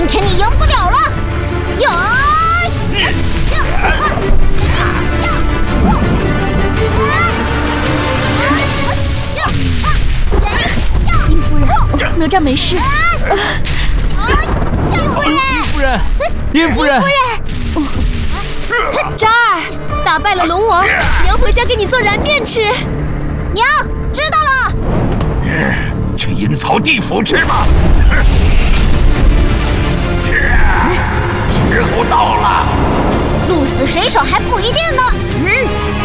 今天你赢不了了！呀！ 殷夫人，哪吒没事。 殷夫人， 殷夫人， 渣儿打败了龙王，娘回家给你做燃面吃。 娘知道了。 去阴曹地府吃吧。时候到了， 鹿死谁手还不一定呢。